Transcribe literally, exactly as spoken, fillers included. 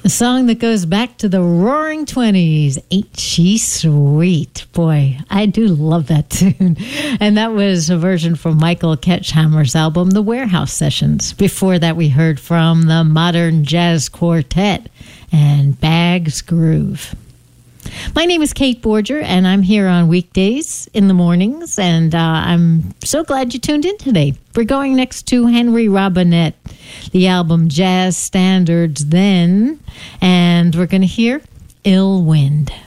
A song that goes back to the roaring twenties, Ain't She Sweet? Boy, I do love that tune. And that was a version from Michael Ketchhammer's album, The Warehouse Sessions. Before that, we heard from the Modern Jazz Quartet and Bag's Groove. My name is Kate Borger, and I'm here on weekdays in the mornings, and uh, I'm so glad you tuned in today. We're going next to Henry Robinette, the album Jazz Standards Then, and we're going to hear Ill Wind.